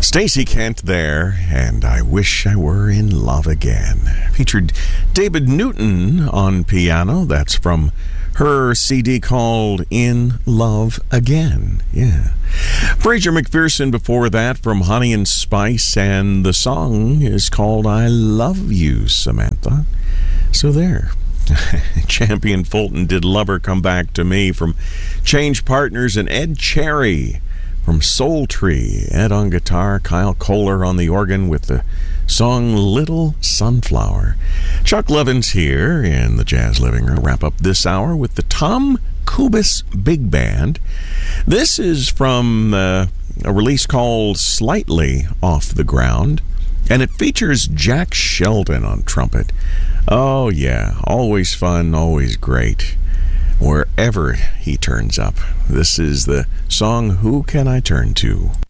Stacey Kent there, and I Wish I Were in Love Again. Featured David Newton on piano. That's from her CD called In Love Again. Yeah. Fraser McPherson before that from Honey and Spice, and the song is called I Love You, Samantha. So there. Champion Fulton did Lover Come Back to Me from Change Partners, and Ed Cherry from Soul Tree. Ed on guitar, Kyle Kohler on the organ with the song Little Sunflower. Chuck Levins here in the Jazz Living Room. Wrap up this hour with the Tom Kubis Big Band. This is from a release called Slightly Off the Ground, and it features Jack Sheldon on trumpet. Oh yeah, always fun, always great, wherever he turns up. This is the song Who Can I Turn To?